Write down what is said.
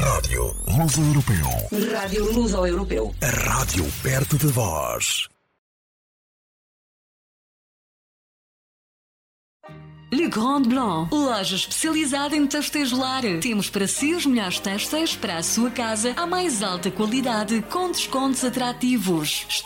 Rádio Luso-Europeu. Rádio Luso-Europeu. A rádio perto de vós. Le Grand Blanc, loja especializada em têxteis lar. Temos para si os melhores têxteis para a sua casa à mais alta qualidade, com descontos atrativos.